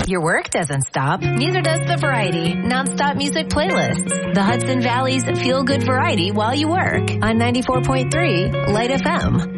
Your work doesn't stop. Neither does the Variety nonstop music playlists. The Hudson Valley's feel-good variety while you work on 94.3 Light FM.